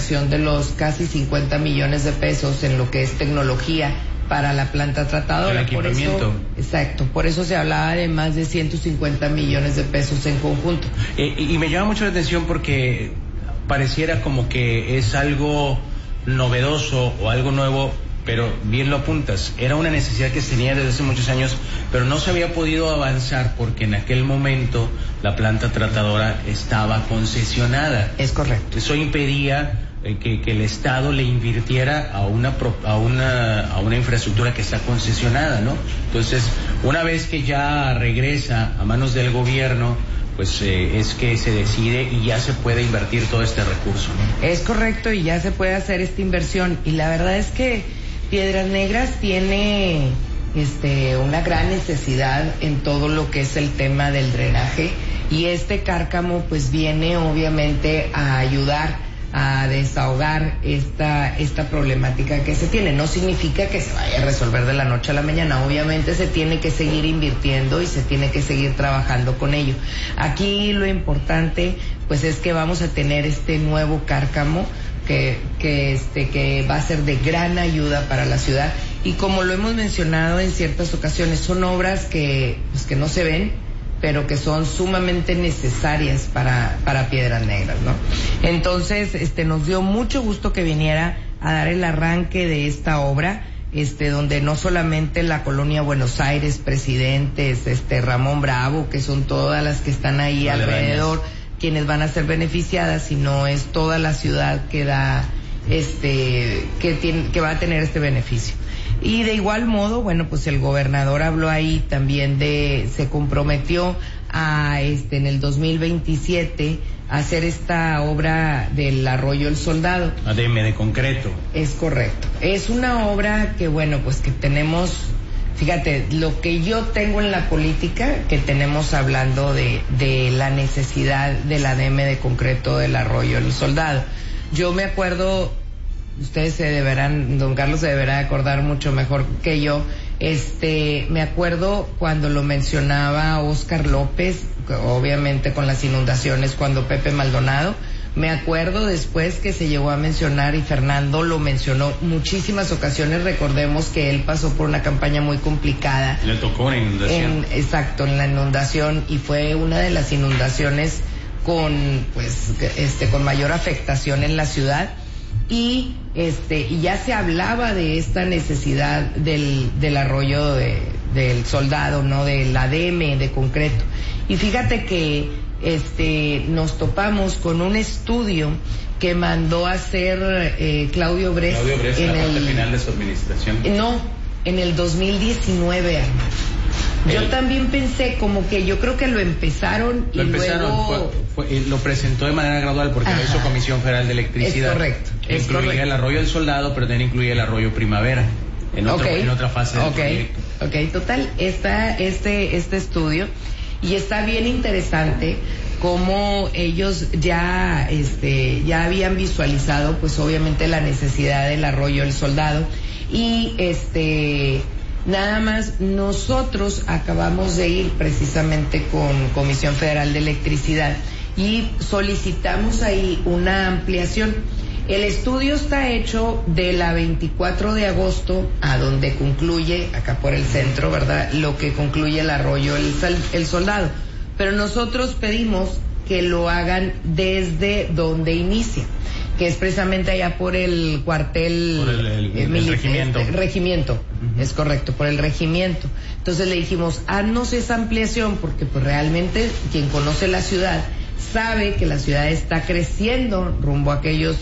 inversión de los casi 50 millones de pesos en lo que es tecnología para la planta tratadora. El equipamiento. Por eso se hablaba de más de 150 millones de pesos en conjunto. Y me llama mucho la atención porque pareciera como que es algo novedoso o algo nuevo, pero bien lo apuntas, era una necesidad que se tenía desde hace muchos años, pero no se había podido avanzar porque en aquel momento la planta tratadora estaba concesionada. Es correcto. Eso impedía que el Estado le invirtiera a una infraestructura que está concesionada, ¿no? Entonces, una vez que ya regresa a manos del gobierno, pues es que se decide y ya se puede invertir todo este recurso, ¿no? Es correcto, y ya se puede hacer esta inversión, y la verdad es que Piedras Negras tiene una gran necesidad en todo lo que es el tema del drenaje, y este cárcamo pues viene obviamente a ayudar a desahogar esta problemática que se tiene. No significa que se vaya a resolver de la noche a la mañana, obviamente se tiene que seguir invirtiendo y se tiene que seguir trabajando con ello. Aquí lo importante pues es que vamos a tener este nuevo cárcamo que va a ser de gran ayuda para la ciudad, y como lo hemos mencionado en ciertas ocasiones, son obras que no se ven, pero que son sumamente necesarias para Piedras Negras, ¿no? Entonces, nos dio mucho gusto que viniera a dar el arranque de esta obra, donde no solamente la colonia Buenos Aires, Presidentes, Ramón Bravo, que son todas las que están ahí alrededor, quienes van a ser beneficiadas, sino es toda la ciudad que da, que va a tener este beneficio. Y de igual modo, bueno, pues el gobernador habló ahí también se comprometió a en el 2027 a hacer esta obra del Arroyo El Soldado. ADM de concreto. Es correcto. Es una obra que, bueno, pues que tenemos, fíjate, lo que yo tengo en la política, que tenemos hablando de la necesidad del ADM de concreto del Arroyo El Soldado. Yo me acuerdo, ustedes don Carlos se deberá acordar mucho mejor que yo, me acuerdo cuando lo mencionaba Óscar López, obviamente con las inundaciones, cuando Pepe Maldonado, me acuerdo después que se llegó a mencionar, y Fernando lo mencionó muchísimas ocasiones. Recordemos que él pasó por una campaña muy complicada. Le tocó una inundación. Exacto, en la inundación, y fue una de las inundaciones con mayor afectación en la ciudad. Y ya se hablaba de esta necesidad del Arroyo del Soldado, ¿no? Del ADM de concreto. Y fíjate que nos topamos con un estudio que mandó a hacer Claudio Bres en la parte final de su administración. No, en el 2019, hermano. Yo también pensé, como que yo creo que lo empezaron y luego... lo presentó de manera gradual porque lo hizo Comisión Federal de Electricidad. Es correcto. Incluía el Arroyo del Soldado, pero también incluía el Arroyo Primavera en otra fase del proyecto. Ok, total, está este estudio, y está bien interesante cómo ellos ya habían visualizado pues obviamente la necesidad del Arroyo del Soldado, y nada más nosotros acabamos de ir precisamente con Comisión Federal de Electricidad y solicitamos ahí una ampliación. El estudio está hecho de la 24 de agosto a donde concluye, acá por el centro, ¿verdad?, lo que concluye el Arroyo el Soldado. Pero nosotros pedimos que lo hagan desde donde inicia, que es precisamente allá por el cuartel, por el regimiento. Regimiento, es correcto, por el regimiento. Entonces le dijimos, haznos esa ampliación, porque pues realmente quien conoce la ciudad sabe que la ciudad está creciendo rumbo a aquellas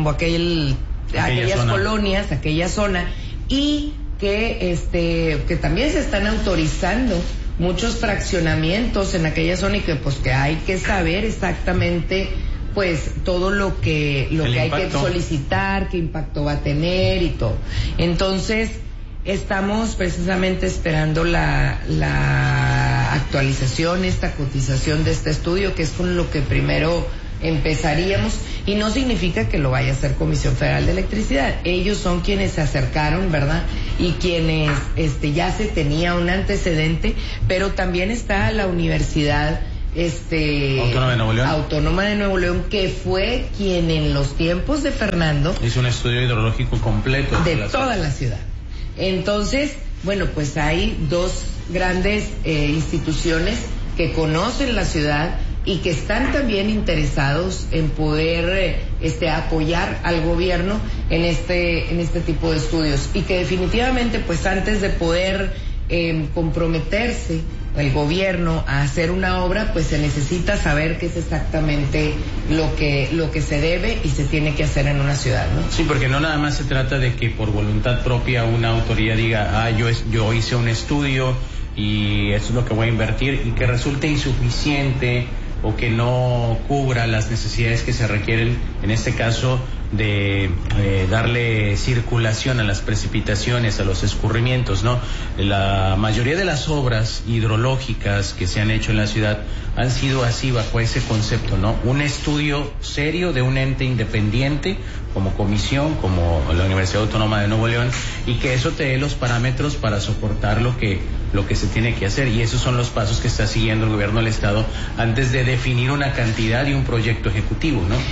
colonias, aquella zona, y que también se están autorizando muchos fraccionamientos en aquella zona, y que hay que saber exactamente pues todo lo que hay que solicitar, qué impacto va a tener y todo. Entonces estamos precisamente esperando la actualización, esta cotización de este estudio, que es con lo que primero empezaríamos, y no significa que lo vaya a hacer Comisión Federal de Electricidad. Ellos son quienes se acercaron, ¿verdad? Y quienes ya se tenía un antecedente, pero también está la Universidad Autónoma de Nuevo León, que fue quien en los tiempos de Fernando hizo un estudio hidrológico completo de toda la ciudad. Entonces, bueno, pues hay dos grandes instituciones que conocen la ciudad y que están también interesados en poder apoyar al gobierno en este tipo de estudios, y que definitivamente, pues antes de poder comprometerse el gobierno a hacer una obra, pues se necesita saber qué es exactamente lo que se debe y se tiene que hacer en una ciudad, ¿no? Sí, porque no nada más se trata de que por voluntad propia una autoridad diga, yo hice un estudio y eso es lo que voy a invertir, y que resulte insuficiente o que no cubra las necesidades que se requieren, en este caso de darle circulación a las precipitaciones, a los escurrimientos, ¿no? La mayoría de las obras hidrológicas que se han hecho en la ciudad han sido así, bajo ese concepto, ¿no? Un estudio serio de un ente independiente, como comisión, como la Universidad Autónoma de Nuevo León, y que eso te dé los parámetros para soportar lo que se tiene que hacer, y esos son los pasos que está siguiendo el gobierno del estado antes de definir una cantidad y un proyecto ejecutivo, ¿no?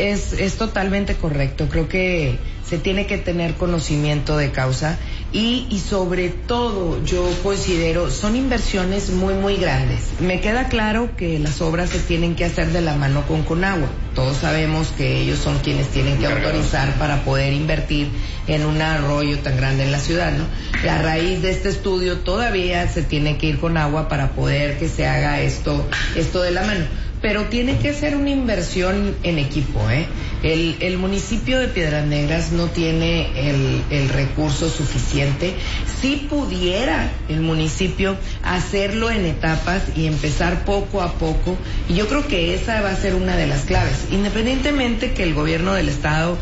Es totalmente correcto. Creo que se tiene que tener conocimiento de causa y sobre todo yo considero son inversiones muy muy grandes. Me queda claro que las obras se tienen que hacer de la mano con Conagua. Todos sabemos que ellos son quienes tienen que autorizar para poder invertir en un arroyo tan grande en la ciudad, ¿no? A raíz de este estudio todavía se tiene que ir con agua para poder que se haga esto de la mano. Pero tiene que ser una inversión en equipo, ¿eh? El municipio de Piedras Negras no tiene el recurso suficiente. Si pudiera el municipio hacerlo en etapas y empezar poco a poco, y yo creo que esa va a ser una de las claves, independientemente que el gobierno del estado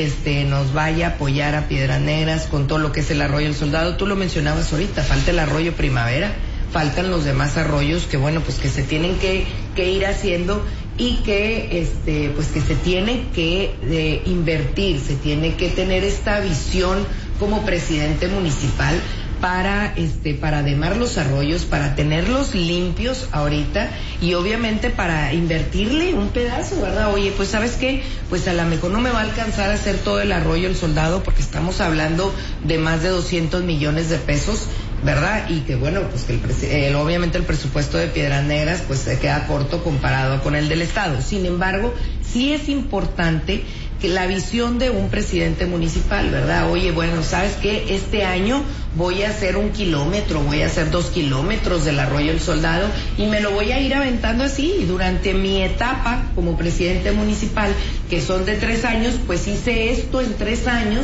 nos vaya a apoyar a Piedras Negras con todo lo que es el arroyo El Soldado. Tú lo mencionabas ahorita, falta el arroyo Primavera, faltan los demás arroyos que bueno, pues que se tienen que ir haciendo, y que pues que se tiene que invertir, se tiene que tener esta visión como presidente municipal para demar los arroyos, para tenerlos limpios ahorita, y obviamente para invertirle un pedazo, ¿verdad? Oye, pues ¿sabes qué? Pues a lo mejor no me va a alcanzar a hacer todo el arroyo El Soldado, porque estamos hablando de más de 200 millones de pesos, ¿verdad? Y que bueno, pues que obviamente el presupuesto de Piedras Negras pues se queda corto comparado con el del estado. Sin embargo, sí es importante que la visión de un presidente municipal, ¿verdad? Oye, bueno, ¿sabes qué? Este año voy a hacer 1 kilómetro, voy a hacer 2 kilómetros del arroyo El Soldado, y me lo voy a ir aventando así durante mi etapa como presidente municipal, que son de 3 años, pues hice esto en 3 años,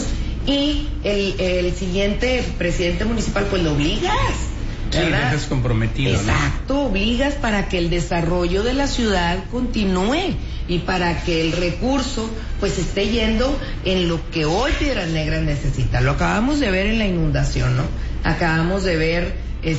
y el siguiente presidente municipal pues lo obligas, ¿verdad? Sí, dejas comprometido, ¿no? Exacto, obligas para que el desarrollo de la ciudad continúe y para que el recurso pues esté yendo en lo que hoy Piedras Negras necesita. Lo acabamos de ver en la inundación, ¿no? Acabamos de ver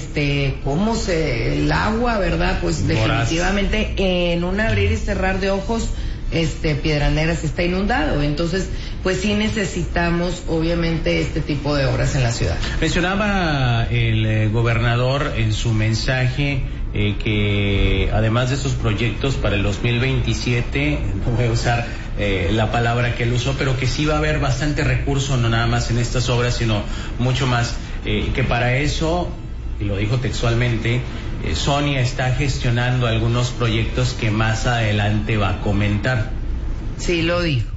cómo el agua, ¿verdad? Pues definitivamente en un abrir y cerrar de ojos Piedras Negras está inundado. Entonces, pues sí necesitamos obviamente este tipo de obras en la ciudad. Mencionaba el gobernador en su mensaje que además de esos proyectos para el 2027, no voy a usar la palabra que él usó, pero que sí va a haber bastante recurso, no nada más en estas obras, sino mucho más, que para eso, y lo dijo textualmente, Sonia está gestionando algunos proyectos que más adelante va a comentar. Sí lo dijo.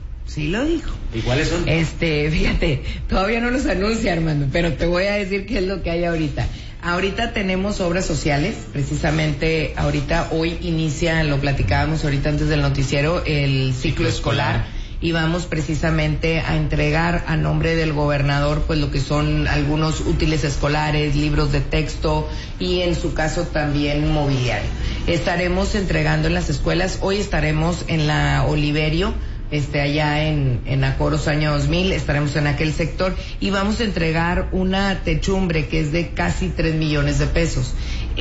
¿Y cuáles son? Fíjate, todavía no los anuncia, Armando, pero te voy a decir qué es lo que hay ahorita. Ahorita tenemos obras sociales, precisamente hoy inicia, lo platicábamos ahorita antes del noticiero, el ciclo escolar, y vamos precisamente a entregar a nombre del gobernador pues lo que son algunos útiles escolares, libros de texto y en su caso también mobiliario. Estaremos entregando en las escuelas, hoy estaremos en la Oliverio, allá en Acoros año 2000, estaremos en aquel sector y vamos a entregar una techumbre que es de casi 3 millones de pesos.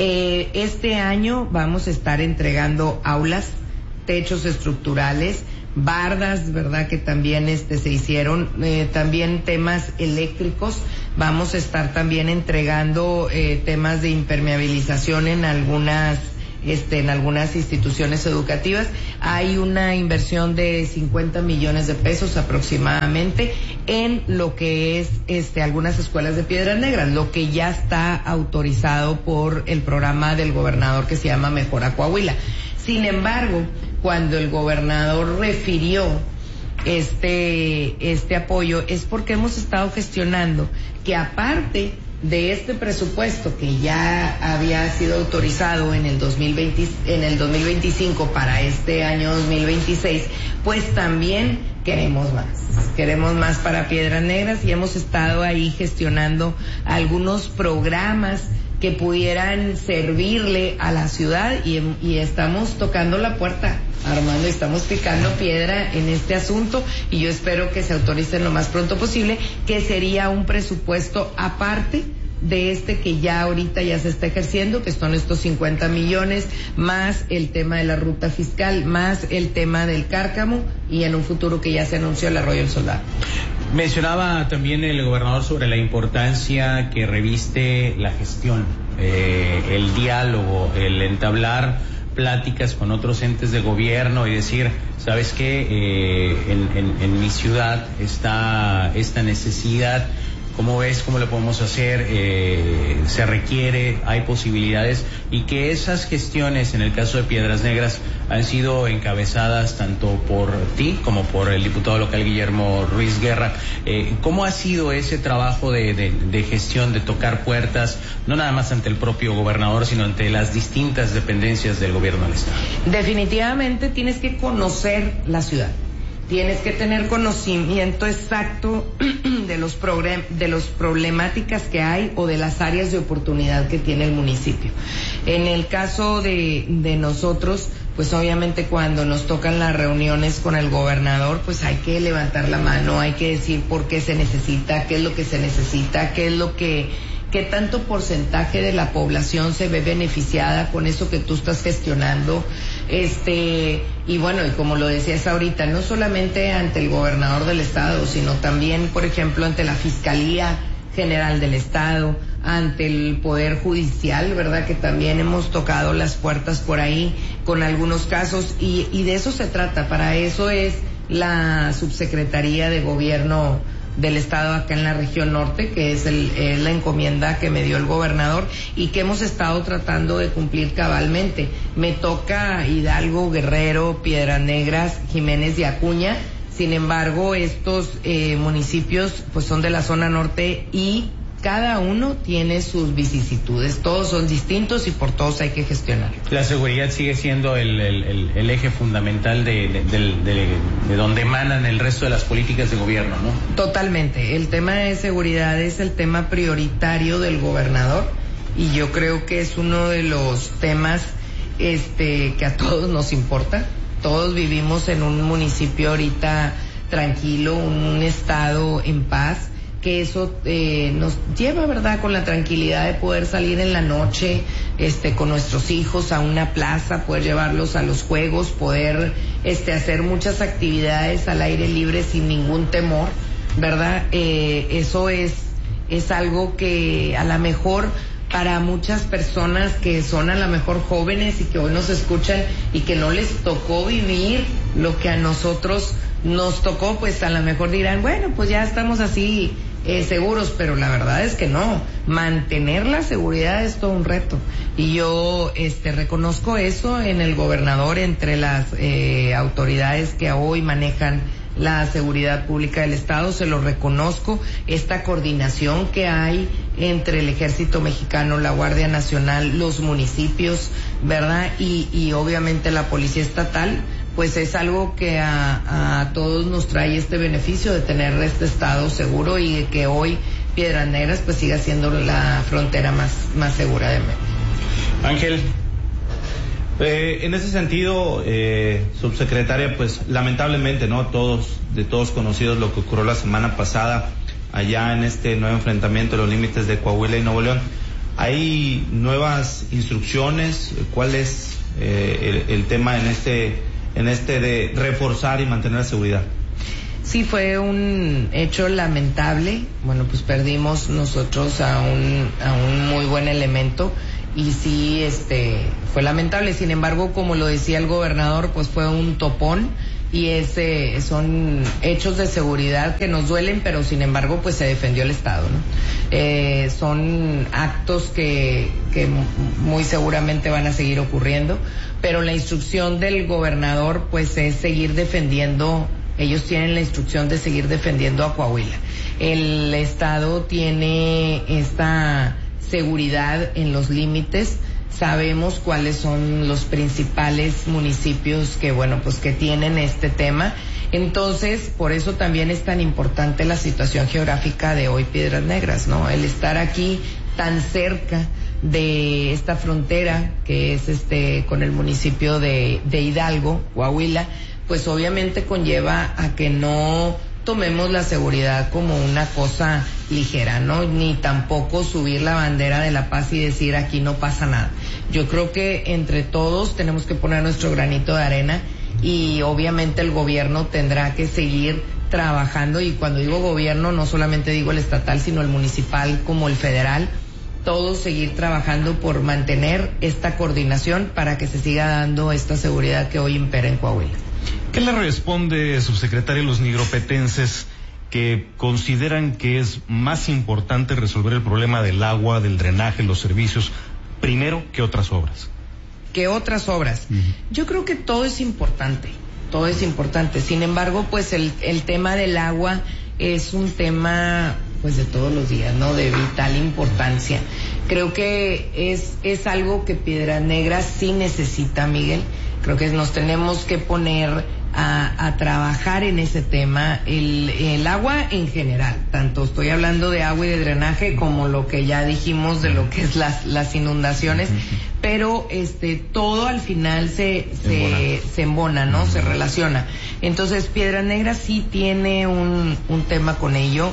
Este año vamos a estar entregando aulas, techos estructurales, bardas, ¿verdad? Que también se hicieron, también temas eléctricos. Vamos a estar también entregando temas de impermeabilización en algunas en algunas instituciones educativas. Hay una inversión de 50 millones de pesos aproximadamente en lo que es algunas escuelas de Piedras Negras, lo que ya está autorizado por el programa del gobernador que se llama Mejora Coahuila. Sin embargo, cuando el gobernador refirió este apoyo es porque hemos estado gestionando que aparte de este presupuesto que ya había sido autorizado en el 2025 para este año 2026, pues también queremos más para Piedras Negras, y hemos estado ahí gestionando algunos programas que pudieran servirle a la ciudad, y estamos tocando la puerta, Armando, estamos picando piedra en este asunto, y yo espero que se autorice lo más pronto posible, que sería un presupuesto aparte de que ya ahorita ya se está ejerciendo, que son estos 50 millones, más el tema de la ruta fiscal, más el tema del cárcamo, y en un futuro que ya se anunció el Arroyo del Soldado. Mencionaba también el gobernador sobre la importancia que reviste la gestión, el diálogo, el entablar pláticas con otros entes de gobierno y decir, ¿sabes qué? En mi ciudad está esta necesidad. ¿Cómo ves? ¿Cómo lo podemos hacer? Se requiere, hay posibilidades, y que esas gestiones, en el caso de Piedras Negras, han sido encabezadas tanto por ti como por el diputado local Guillermo Ruiz Guerra. ¿Cómo ha sido ese trabajo de gestión, de tocar puertas, no nada más ante el propio gobernador, sino ante las distintas dependencias del gobierno del Estado? Definitivamente tienes que conocer la ciudad. Tienes que tener conocimiento exacto de los problemáticas que hay o de las áreas de oportunidad que tiene el municipio. En el caso de nosotros, pues obviamente cuando nos tocan las reuniones con el gobernador, pues hay que levantar la mano, hay que decir por qué se necesita, qué es lo que se necesita, qué tanto porcentaje de la población se ve beneficiada con eso que tú estás gestionando, y bueno, y como lo decías ahorita, no solamente ante el gobernador del estado, sino también, por ejemplo, ante la Fiscalía General del Estado, ante el Poder Judicial, ¿verdad? Que también hemos tocado las puertas por ahí con algunos casos, y de eso se trata. Para eso es la Subsecretaría de Gobierno del Estado acá en la región norte, que es la encomienda que me dio el gobernador y que hemos estado tratando de cumplir cabalmente. Me toca Hidalgo, Guerrero, Piedras Negras, Jiménez y Acuña. Sin embargo, estos municipios pues son de la zona norte y cada uno tiene sus vicisitudes, todos son distintos y por todos hay que gestionar. La seguridad sigue siendo el eje fundamental de donde emanan el resto de las políticas de gobierno, ¿no? Totalmente, el tema de seguridad es el tema prioritario del gobernador, y yo creo que es uno de los temas que a todos nos importa. Todos vivimos en un municipio ahorita tranquilo, un estado en paz, que eso nos lleva, ¿verdad?, con la tranquilidad de poder salir en la noche con nuestros hijos a una plaza, poder llevarlos a los juegos, poder hacer muchas actividades al aire libre sin ningún temor, ¿verdad? Eso es algo que a lo mejor para muchas personas que son a lo mejor jóvenes y que hoy nos escuchan y que no les tocó vivir lo que a nosotros nos tocó, pues a lo mejor dirán, bueno, pues ya estamos así seguros, pero la verdad es que no. Mantener la seguridad es todo un reto, y yo reconozco eso en el gobernador, entre las autoridades que hoy manejan la seguridad pública del estado, se lo reconozco, esta coordinación que hay entre el Ejército Mexicano, la Guardia Nacional, los municipios, ¿verdad? Y obviamente la Policía Estatal, pues es algo que a todos nos trae este beneficio de tener este estado seguro, y de que hoy Piedras Negras pues siga siendo la frontera más segura de México. Ángel. En ese sentido, subsecretaria, pues lamentablemente, ¿no? De todos conocidos lo que ocurrió la semana pasada allá en este nuevo enfrentamiento de los límites de Coahuila y Nuevo León. ¿Hay nuevas instrucciones? ¿Cuál es el tema en este de reforzar y mantener la seguridad? Sí, fue un hecho lamentable. Bueno, pues perdimos nosotros a un muy buen elemento. y sí, fue lamentable. Sin embargo, como lo decía el gobernador, pues fue un topón, y son hechos de seguridad que nos duelen, pero sin embargo pues se defendió el Estado, ¿no? Son actos que muy seguramente van a seguir ocurriendo, pero la instrucción del gobernador pues es seguir defendiendo. Ellos tienen la instrucción de seguir defendiendo a Coahuila. El Estado tiene esta seguridad en los límites. Sabemos cuáles son los principales municipios que tienen este tema. Entonces, por eso también es tan importante la situación geográfica de hoy Piedras Negras, ¿no? El estar aquí tan cerca de esta frontera que es con el municipio de Hidalgo, Coahuila, pues obviamente conlleva a que no tomemos la seguridad como una cosa ligera, ¿no? Ni tampoco subir la bandera de la paz y decir aquí no pasa nada. Yo creo que entre todos tenemos que poner nuestro granito de arena, y obviamente el gobierno tendrá que seguir trabajando, y cuando digo gobierno no solamente digo el estatal, sino el municipal como el federal, todos seguir trabajando por mantener esta coordinación para que se siga dando esta seguridad que hoy impera en Coahuila. ¿Qué le responde, subsecretario, a los nigropetenses que consideran que es más importante resolver el problema del agua, del drenaje, los servicios, primero que otras obras? Que otras obras. Yo creo que todo es importante. Sin embargo, pues el tema del agua es un tema pues de todos los días, ¿no? De vital importancia. Creo que es algo que Piedras Negras sí necesita, Miguel. Creo que nos tenemos que poner a trabajar en ese tema, el agua en general, tanto estoy hablando de agua y de drenaje como lo que ya dijimos de lo que es las inundaciones, pero todo al final se embona, ¿no? Se relaciona. Entonces Piedras Negras sí tiene un tema con ello.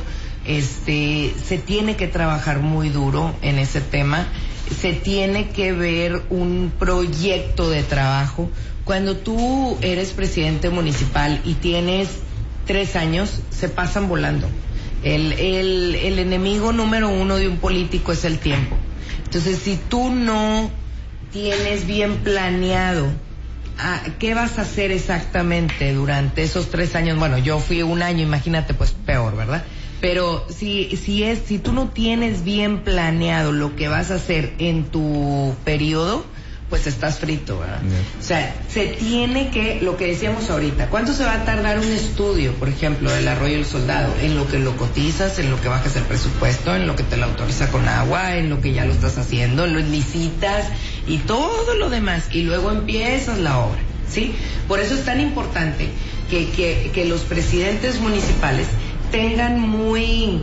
Se tiene que trabajar muy duro en ese tema, se tiene que ver un proyecto de trabajo. Cuando tú eres presidente municipal y tienes 3 años, se pasan volando. El enemigo número 1 de un político es el tiempo. Entonces, si tú no tienes bien planeado qué vas a hacer exactamente durante esos 3 años, bueno, yo fui 1 año, imagínate, pues peor, ¿verdad? Pero si tú no tienes bien planeado lo que vas a hacer en tu periodo, pues estás frito, ¿verdad? O sea, se tiene que, lo que decíamos ahorita, ¿cuánto se va a tardar un estudio, por ejemplo, del Arroyo del Soldado? En lo que lo cotizas, en lo que bajas el presupuesto, en lo que te lo autoriza con agua, en lo que ya lo estás haciendo, lo licitas y todo lo demás, y luego empiezas la obra, ¿sí? Por eso es tan importante que los presidentes municipales tengan muy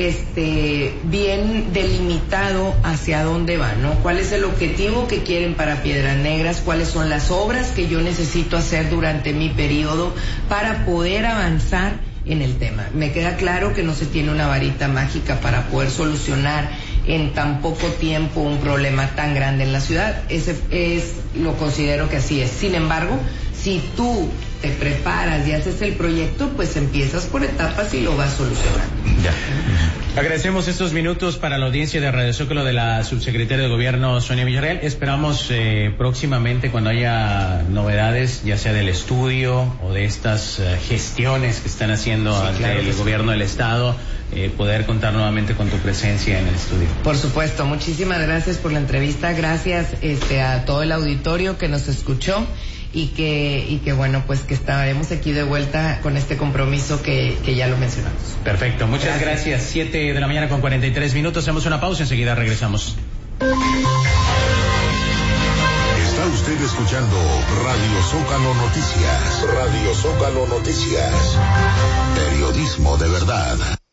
bien delimitado hacia dónde van, ¿no? ¿Cuál es el objetivo que quieren para Piedras Negras? ¿Cuáles son las obras que yo necesito hacer durante mi periodo para poder avanzar en el tema? Me queda claro que no se tiene una varita mágica para poder solucionar en tan poco tiempo un problema tan grande en la ciudad. Lo considero que así es. Sin embargo, si tú te preparas y haces el proyecto, pues empiezas por etapas y lo vas solucionando. Ya. Agradecemos estos minutos para la audiencia de Radio Zócalo de la subsecretaria de Gobierno, Sonia Villarreal. Esperamos próximamente, cuando haya novedades, ya sea del estudio o de estas gestiones que están haciendo ante el gobierno del Estado, poder contar nuevamente con tu presencia en el estudio. Por supuesto, muchísimas gracias por la entrevista, gracias a todo el auditorio que nos escuchó. Y que bueno, pues que estaremos aquí de vuelta con este compromiso que ya lo mencionamos. Perfecto, muchas gracias. 7 de la mañana con 43 minutos, hacemos una pausa, enseguida regresamos. Está usted escuchando Radio Zócalo Noticias. Radio Zócalo Noticias. Periodismo de verdad.